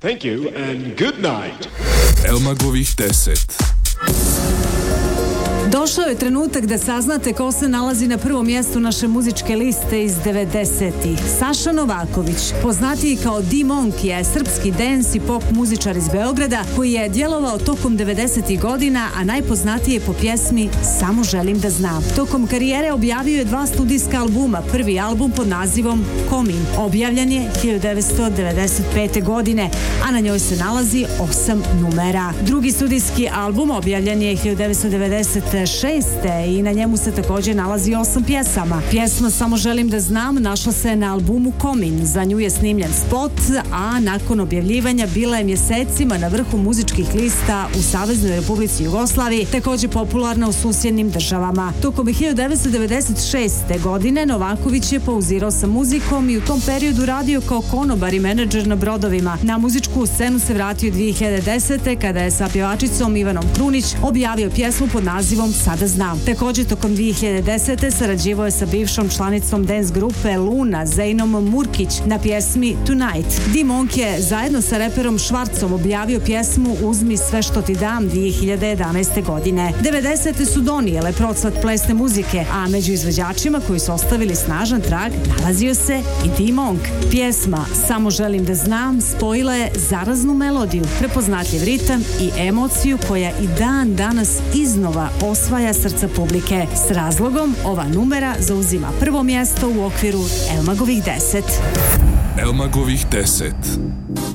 Thank you and good night. Elmagovih 10. Došao je trenutak da saznate ko se nalazi na prvom mjestu naše muzičke liste iz 90-ih. Saša Novaković, poznatiji kao D-Monk, je srpski dance i pop muzičar iz Beograda koji je djelovao tokom 90-ih godina, a najpoznatiji po pjesmi Samo želim da znam. Tokom karijere objavio je 2 studijska albuma. Prvi album pod nazivom Komin objavljen je 1995. godine, a na njoj se nalazi 8 numera. Drugi studijski album objavljen je 1996. i na njemu se također nalazi 8 pjesama. Pjesma Samo želim da znam našla se na albumu Komin. Za nju je snimljen spot, a nakon objavljivanja bila je mjesecima na vrhu muzičkih lista u Saveznoj Republici Jugoslaviji, također popularna u susjednim državama. Tokom 1996. godine Novaković je pauzirao sa muzikom i u tom periodu radio kao konobar i menadžer na brodovima. Na muzičku scenu se vratio 2010. kada je sa pjevačicom Ivanom Krunić objavio pjesmu pod nazivom Sada znam. Također tokom 2010. sarađivao je sa bivšom članicom dance grupe Luna, Zejnom Murkić, na pjesmi Tonight. D-Monk je zajedno sa reperom Švarcom objavio pjesmu Uzmi sve što ti dam 2011. godine. 90. su donijele procvat plesne muzike, a među izvođačima koji su ostavili snažan trag nalazio se i D-Monk. Pjesma Samo želim da znam spojila je zaraznu melodiju, prepoznatljiv ritam i emociju koja i dan danas iznova osvaja srca publike. S razlogom ova numera zauzima prvo mjesto u okviru Elmagovih 10. Elmagovih 10.